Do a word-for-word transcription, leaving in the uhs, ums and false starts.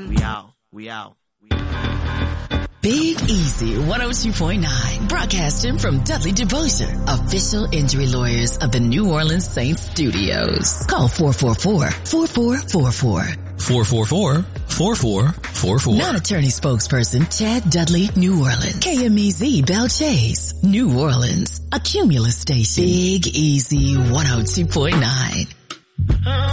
We out. We out. We out. Big Easy one oh two point nine, broadcasting from Dudley DeBosier, official injury lawyers of the New Orleans Saints studios. Call four four four, four four four four. four four four, four four four four. Non-attorney spokesperson Chad Dudley, New Orleans. K M E Z Bell Chase, New Orleans. A Cumulus station. Big Easy one oh two point nine.